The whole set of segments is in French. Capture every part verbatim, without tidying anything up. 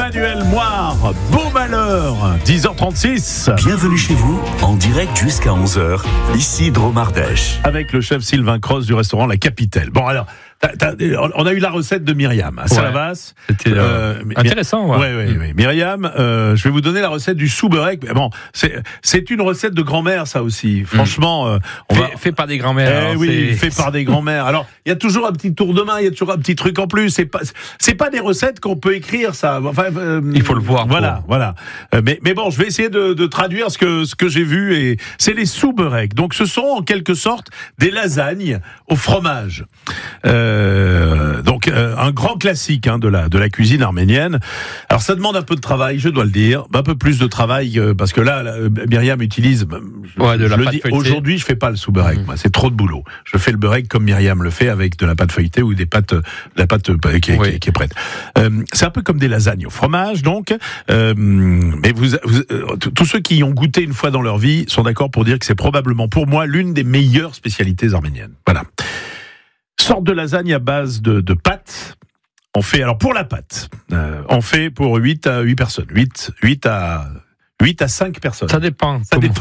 Emmanuel Moire, Beau Malheur, dix heures trente-six. Bienvenue chez vous, en direct jusqu'à onze heures, ici Dromardèche. Avec le chef Sylvain Cross du restaurant La Capitelle. Bon alors, t'as, t'as, on a eu la recette de Myriam à Salavas. Ouais, c'était euh, euh, intéressant. Oui, oui, oui. Myriam, euh, je vais vous donner la recette du sous-beurek. Bon, c'est, c'est une recette de grand-mère, ça aussi. Franchement, euh, on fait, va... fait par des grand-mères. Eh alors, oui, c'est... fait par des grand-mères. Alors, il y a toujours un petit tour de main, il y a toujours un petit truc en plus. C'est pas, c'est pas des recettes qu'on peut écrire, ça. Enfin, euh, il faut le voir. Voilà, pour... voilà. Euh, mais, mais bon, je vais essayer de, de traduire ce que, ce que j'ai vu. Et c'est les sous-beurek. Donc, ce sont en quelque sorte des lasagnes au fromage. Euh, donc, euh, un grand classique hein, de la de la cuisine arménienne. Alors, ça demande un peu de travail, je dois le dire, un peu plus de travail euh, parce que là, là Myriam utilise. Je, ouais, de je la le pâte dis. feuilletée. Aujourd'hui, je fais pas le sous-beurek. Mmh. Moi, c'est trop de boulot. Je fais le beurek comme Myriam le fait avec de la pâte feuilletée ou des pâtes, de la pâte euh, qui, oui. qui, qui est prête. Euh, c'est un peu comme des lasagnes au fromage, donc. Euh, mais vous, vous euh, tous ceux qui y ont goûté une fois dans leur vie sont d'accord pour dire que c'est probablement pour moi l'une des meilleures spécialités arméniennes. Voilà. Sorte de lasagne à base de, de pâtes. On fait, alors pour la pâte, euh, on fait pour huit à huit personnes. huit, huit à cinq personnes. Ça dépend. Ça dépend.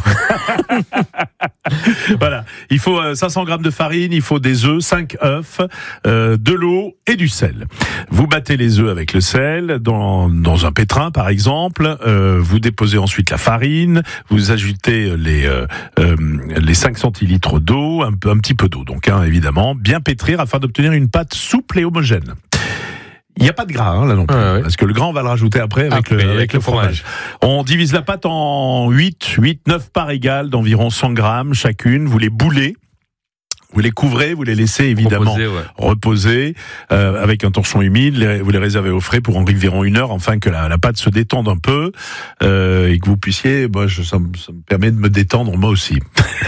Voilà. Il faut euh, cinq cents grammes de farine, il faut des œufs, cinq œufs, euh, de l'eau et du sel. Vous battez les œufs avec le sel dans, dans un pétrin, par exemple. Euh, vous déposez ensuite la farine. Vous ajoutez les, euh, euh, les cinq centilitres d'eau, un, peu, un petit peu d'eau, donc, hein, évidemment. Bien pétrir afin d'obtenir une pâte souple et homogène. Il n'y a pas de gras hein, là non plus, ouais, ouais. Parce que le gras on va le rajouter après avec, après, le, avec, avec le fromage. fromage. On divise la pâte en huit, huit, neuf parts égales d'environ cent grammes chacune. Vous les boulez, vous les couvrez, vous les laissez évidemment reposer, ouais. reposer euh, avec un torchon humide. Les, vous les réservez au frais pour environ une heure, afin que la, la pâte se détende un peu euh, et que vous puissiez. Moi, je, ça, ça me permet de me détendre moi aussi.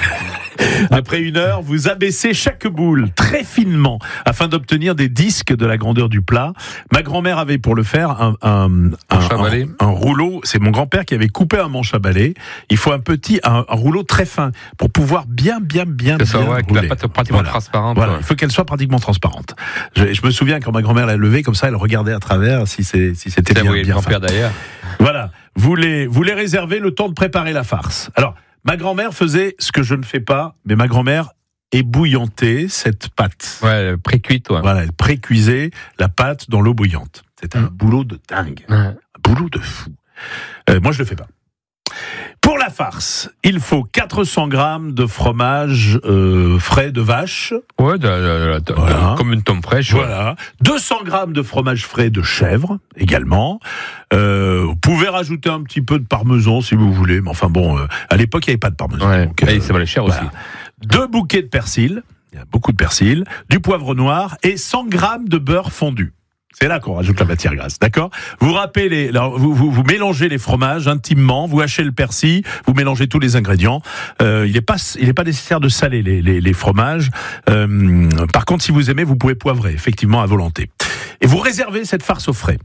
Après une heure, vous abaissez chaque boule très finement afin d'obtenir des disques de la grandeur du plat. Ma grand-mère avait pour le faire un, un, un, un, un rouleau. C'est mon grand-père qui avait coupé un manche à balai. Il faut un petit, un, un rouleau très fin pour pouvoir bien, bien, bien, bien ça, ouais, rouler. La pâte pratiquement voilà. transparente. Voilà. Ouais. Il faut qu'elle soit pratiquement transparente. Je, je me souviens quand ma grand-mère l'a levée comme ça, elle regardait à travers si, c'est, si c'était c'est bien, oui, bien fin. Grand-père d'ailleurs. Voilà. Vous les, vous les réservez le temps de préparer la farce. Alors, ma grand-mère faisait ce que je ne fais pas, mais ma grand-mère ébouillantait cette pâte. Ouais, pré-cuite, ouais. Voilà, elle pré-cuisait la pâte dans l'eau bouillante. C'était mmh. un boulot de dingue. Ouais. Un boulot de fou. Euh, moi, je le fais pas. Pour la farce, il faut quatre cents grammes de fromage euh, frais de vache. Ouais, de, de, de, voilà. de, comme une tombe fraîche. Voilà. Ouais. deux cents grammes de fromage frais de chèvre, également. Euh, vous pouvez rajouter un petit peu de parmesan si vous voulez. Mais enfin bon, euh, à l'époque, il n'y avait pas de parmesan. Ouais. Donc, euh, et ça valait cher voilà. aussi. Deux bouquets de persil. Il y a beaucoup de persil. Du poivre noir et cent grammes de beurre fondu. C'est là qu'on rajoute la matière grasse, d'accord ? Vous râpez les, alors vous, vous, vous mélangez les fromages intimement, vous hachez le persil, vous mélangez tous les ingrédients. Euh, il n'est pas, il est pas nécessaire de saler les, les, les fromages. Euh, par contre, si vous aimez, vous pouvez poivrer, effectivement, à volonté. Et vous réservez cette farce au frais.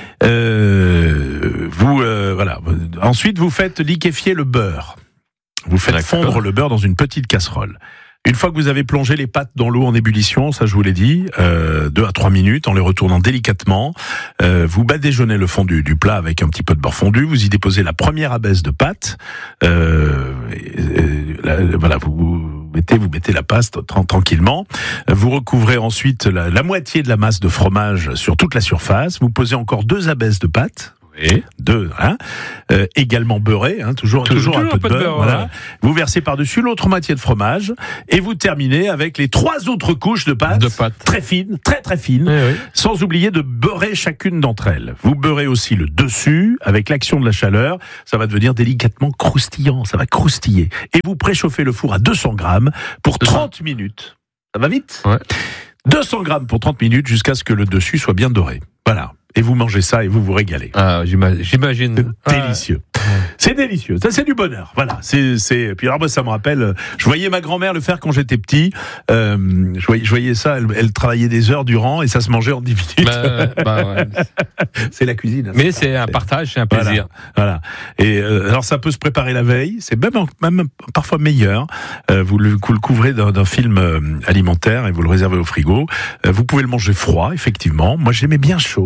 Euh, vous, euh, voilà. Ensuite, vous faites liquéfier le beurre. Vous faites d'accord. fondre le beurre dans une petite casserole. Une fois que vous avez plongé les pâtes dans l'eau en ébullition, ça je vous l'ai dit, euh, deux à trois minutes, en les retournant délicatement, euh, vous badigeonnez le fond du, du plat avec un petit peu de beurre fondu, vous y déposez la première abaisse de pâte, euh, et, et, la, voilà, vous, vous mettez, vous mettez la pâte tranquillement, vous recouvrez ensuite la, la moitié de la masse de fromage sur toute la surface, vous posez encore deux abaisses de pâte. Et deux, hein, euh, également beurré, hein, toujours, toujours, toujours un, peu un peu de beurre. beurre voilà. Ouais. Vous versez par-dessus l'autre moitié de fromage et vous terminez avec les trois autres couches de pâte, de pâte. très fines, très très fines, oui, oui. sans oublier de beurrer chacune d'entre elles. Vous beurrez aussi le dessus avec l'action de la chaleur, ça va devenir délicatement croustillant, ça va croustiller. Et vous préchauffez le four à deux cents grammes pour trente minutes. Ça va vite ? Ouais. deux cents grammes pour trente minutes jusqu'à ce que le dessus soit bien doré. Voilà. Et vous mangez ça et vous vous régalez. Ah, j'imagine. C'est délicieux. Ah. C'est délicieux. Ça, c'est du bonheur. Voilà. C'est, c'est. Puis alors, moi, ça me rappelle. Je voyais ma grand-mère le faire quand j'étais petit. Euh, je voyais, je voyais ça. Elle, elle travaillait des heures durant et ça se mangeait en dix minutes. Bah, bah ouais. C'est la cuisine. Hein, mais c'est un partage, c'est un plaisir. Voilà. voilà. Et euh, alors, ça peut se préparer la veille. C'est même, même parfois meilleur. Euh, vous, le, vous le couvrez d'un, d'un film euh, alimentaire et vous le réservez au frigo. Euh, vous pouvez le manger froid, effectivement. Moi, j'aimais bien chaud.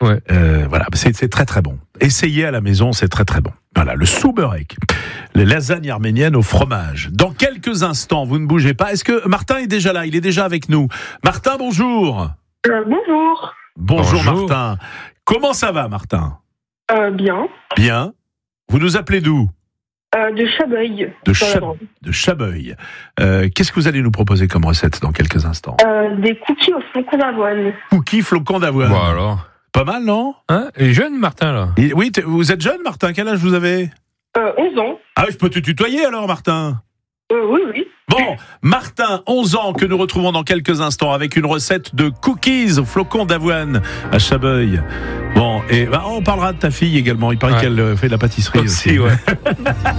Ouais. Euh, voilà, c'est, c'est très très bon. Essayez à la maison, c'est très très bon. Voilà, le souberek, les lasagnes arméniennes au fromage. Dans quelques instants, vous ne bougez pas. Est-ce que Martin est déjà là? Il est déjà avec nous. Martin, bonjour. Euh, bonjour. Bonjour, Bonjour. Martin. Comment ça va, Martin? Euh, bien. Bien. Vous nous appelez d'où? Euh, de Chabeuil. De, dans la Cha- Drôme. de Chabeuil. Euh, qu'est-ce que vous allez nous proposer comme recette dans quelques instants? Euh, des cookies au flocon d'avoine. Cookies flocons d'avoine. Bon alors. Pas mal, non? Hein? Il est jeune, Martin, là. Et- Oui, t- vous êtes jeune, Martin. Quel âge vous avez? Euh, onze ans. Ah, je peux te tutoyer alors, Martin. Euh, oui, oui. Bon, Martin, onze ans, que nous retrouvons dans quelques instants avec une recette de cookies au flocons d'avoine à Chabeuil. Bon, et bah, on parlera de ta fille également. Il paraît Ouais. qu'elle euh, fait de la pâtisserie aussi. Aussi, ouais.